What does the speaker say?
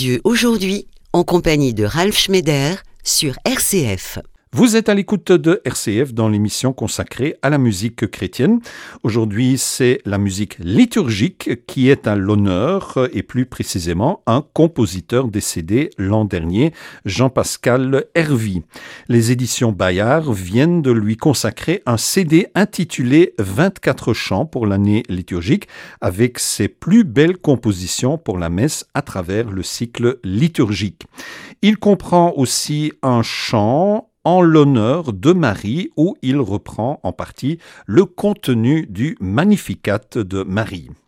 Dieu aujourd'hui, en compagnie de Ralph Schneider sur RCF. Vous êtes à l'écoute de RCF dans l'émission consacrée à la musique chrétienne. Aujourd'hui, c'est la musique liturgique qui est à l'honneur et plus précisément un compositeur décédé l'an dernier, Jean-Pascal Hervy. Les éditions Bayard viennent de lui consacrer un CD intitulé 24 chants pour l'année liturgique avec ses plus belles compositions pour la messe à travers le cycle liturgique. Il comprend aussi un chant en l'honneur de Marie, où il reprend en partie le contenu du Magnificat de Marie.